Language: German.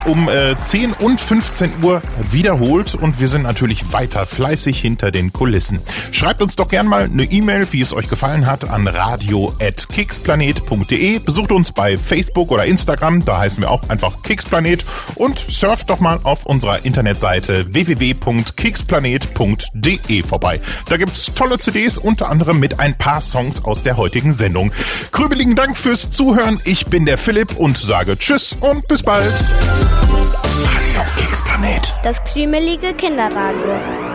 um 10 und 15 Uhr wiederholt und wir sind natürlich weiter fleißig hinter den Kulissen. Schreibt uns doch gern mal eine E-Mail, wie es euch gefallen hat, an radio@kicksplanet.de. Besucht uns bei Facebook oder Instagram, da heißen wir auch einfach Kicksplanet und surft doch mal auf unserer Internetseite www.kicksplanet.de vorbei. Da gibt's tolle CDs, unter anderem mit ein paar Songs aus der heutigen Sendung. Grübeligen Dank fürs Zuhören. Ich bin der Philipp und sage Tschüss und bis bald. Radio Kicksplanet. Das krümelige Kinderradio.